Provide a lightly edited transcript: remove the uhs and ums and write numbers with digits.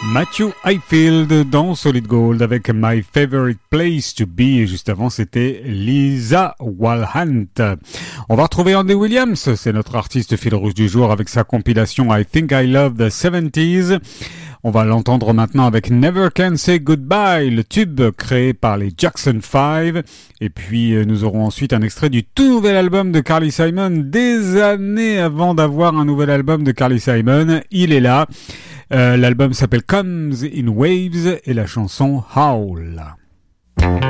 Matthew Highfield dans Solid Gold avec My Favorite Place to Be, et juste avant c'était Lisa Walhant. On va retrouver Andy Williams, c'est notre artiste fil rouge du jour avec sa compilation I Think I Love the 70s. On va l'entendre maintenant avec Never Can Say Goodbye, le tube créé par les Jackson 5. Et puis nous aurons ensuite un extrait du tout nouvel album de Carly Simon. Des années avant d'avoir un nouvel album de Carly Simon, il est là. L'album s'appelle Comes in Waves et la chanson Howl.